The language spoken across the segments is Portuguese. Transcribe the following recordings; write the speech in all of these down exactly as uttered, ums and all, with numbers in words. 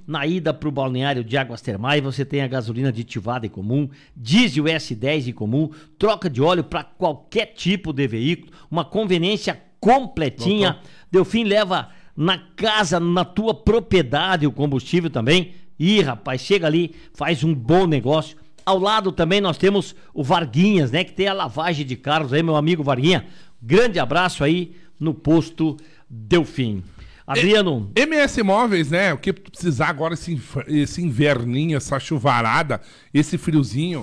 na ida para o balneário de Águas Termais, você tem a gasolina aditivada e comum, diesel S dez e comum, troca de óleo para qualquer tipo de veículo, uma conveniência completinha. Doutor. Delfim leva na casa, na tua propriedade o combustível também. Ih, rapaz, chega ali, faz um bom negócio. Ao lado também nós temos o Varguinhas, né? Que tem a lavagem de carros aí, meu amigo Varguinha. Grande abraço aí no posto Delfim. Adriano. M S Móveis, né? O que tu precisar agora, esse, esse inverninho, essa chuvarada, esse friozinho,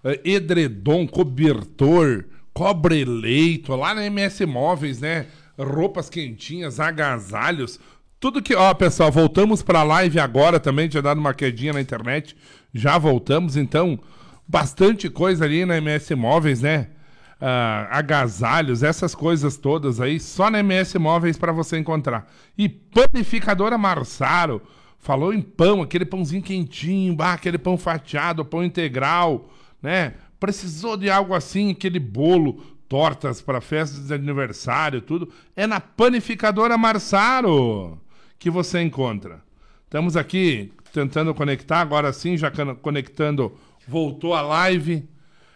edredom, cobertor, cobre-leito, lá na M S Móveis, né? Roupas quentinhas, agasalhos, tudo que... Ó, pessoal, voltamos pra live agora também, tinha dado uma quedinha na internet, já voltamos, então, bastante coisa ali na M S Móveis, né? Uh, agasalhos, essas coisas todas aí, só na M S Móveis para você encontrar. E Panificadora Marsaro, falou em pão, aquele pãozinho quentinho, bah, aquele pão fatiado, pão integral, né? Precisou de algo assim, aquele bolo, tortas para festas de aniversário, tudo, é na Panificadora Marsaro que você encontra. Estamos aqui tentando conectar, agora sim, já conectando, voltou a live.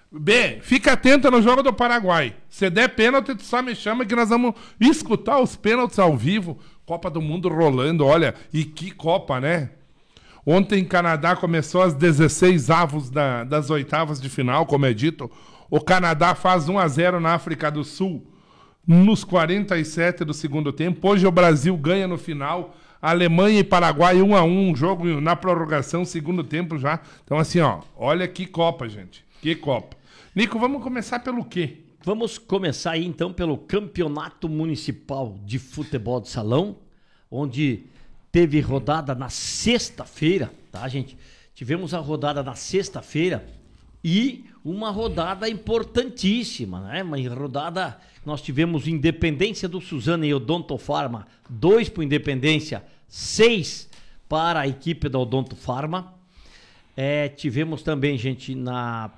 B, fica atento no jogo do Paraguai. Se der pênalti, tu só me chama que nós vamos escutar os pênaltis ao vivo. Copa do Mundo rolando, olha, e que Copa, né? Ontem em Canadá começou as dezesseis avos da, das oitavas de final, como é dito. O Canadá faz um a zero na África do Sul nos quarenta e sete do segundo tempo. Hoje o Brasil ganha no final. Alemanha e Paraguai um a um, um jogo na prorrogação, segundo tempo já. Então assim, ó, olha que Copa, gente. Que Copa. Nico, vamos começar pelo quê? Vamos começar aí então pelo Campeonato Municipal de Futebol de Salão, onde teve rodada na sexta-feira, tá, gente? Tivemos a rodada na sexta-feira e uma rodada importantíssima, né? Uma rodada, nós tivemos Independência do Suzano e Odonto Pharma, dois para o Independência, seis para a equipe da Odonto Pharma. É, tivemos também, gente, na...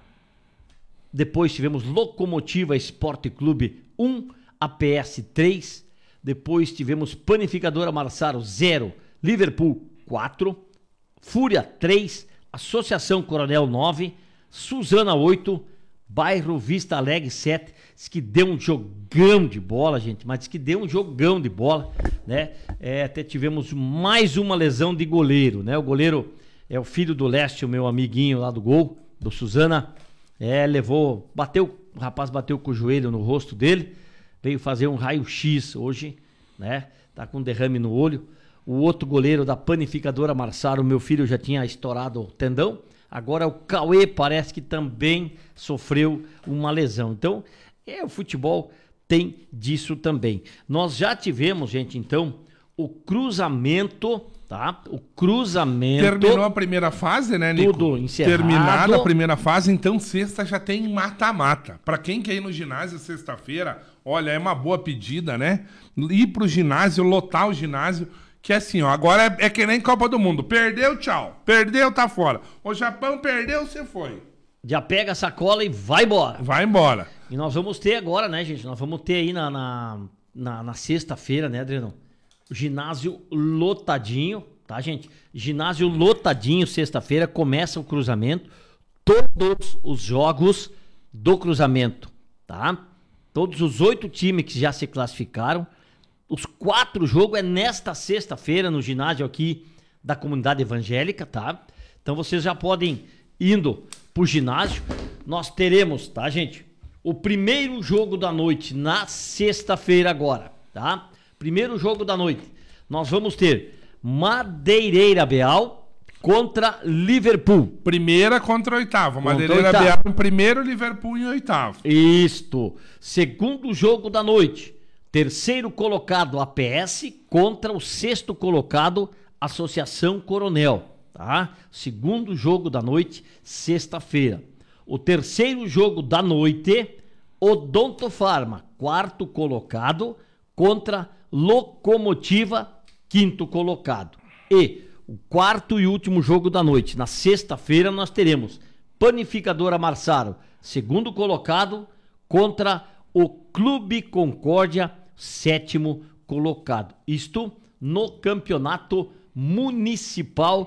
Depois tivemos Locomotiva Esporte Clube um, A P S três. Depois tivemos Panificadora Marsaro zero, Liverpool quatro, Fúria três, Associação Coronel nove, Suzana oito, Bairro Vista Alegre sete. Diz que deu um jogão de bola, gente, mas diz que deu um jogão de bola, né? É, até tivemos mais uma lesão de goleiro, né? O goleiro é o filho do Leste, o meu amiguinho lá do gol, do Suzana. É, levou, bateu, o rapaz bateu com o joelho no rosto dele, veio fazer um raio-x hoje, né? Tá com derrame no olho. O outro goleiro da Panificadora Marsaro, meu filho já tinha estourado o tendão. Agora o Cauê parece que também sofreu uma lesão. Então, é, o futebol tem disso também. Nós já tivemos, gente, então, o cruzamento... Tá? O cruzamento... Terminou a primeira fase, né, Nico? Tudo encerrado. Terminada a primeira fase, então sexta já tem mata-mata. Pra quem quer ir no ginásio sexta-feira, olha, é uma boa pedida, né? Ir pro ginásio, lotar o ginásio, que é assim, ó, agora é, é que nem Copa do Mundo. Perdeu, tchau. Perdeu, tá fora. O Japão perdeu, você foi. Já pega a sacola e vai embora. Vai embora. E nós vamos ter agora, né, gente? Nós vamos ter aí na, na, na, na sexta-feira, né, Adriano? Ginásio lotadinho, tá, gente? Ginásio lotadinho, sexta-feira, começa o cruzamento. Todos os jogos do cruzamento, tá? Todos os oito times que já se classificaram. Os quatro jogos é nesta sexta-feira no ginásio aqui da comunidade evangélica, tá? Então vocês já podem indo pro ginásio. Nós teremos, tá, gente? O primeiro jogo da noite na sexta-feira agora, tá? Primeiro jogo da noite, nós vamos ter Madeireira Beal contra Liverpool. Primeira contra oitava. Madeireira Beal em primeiro, Liverpool em oitavo. Isto. Segundo jogo da noite, terceiro colocado A P S contra o sexto colocado Associação Coronel. Tá? Segundo jogo da noite, sexta-feira. O terceiro jogo da noite, Odonto Pharma, quarto colocado contra Locomotiva, quinto colocado. E o quarto e último jogo da noite, na sexta-feira, nós teremos Panificadora Marsaro, segundo colocado, contra o Clube Concórdia, sétimo colocado. Isto no Campeonato Municipal